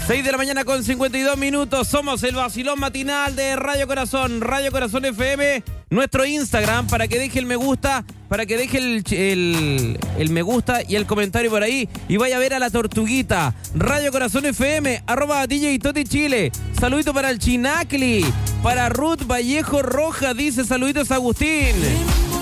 6 de la mañana con 52 minutos. Somos el vacilón matinal de Radio Corazón FM. Nuestro Instagram, para que deje el me gusta, para que deje el me gusta y el comentario por ahí. Y vaya a ver a la tortuguita. Radio Corazón FM, @DJ Toti Chile. Saludito para el Chinacli. Para Ruth Vallejo Roja, dice saluditos Agustín.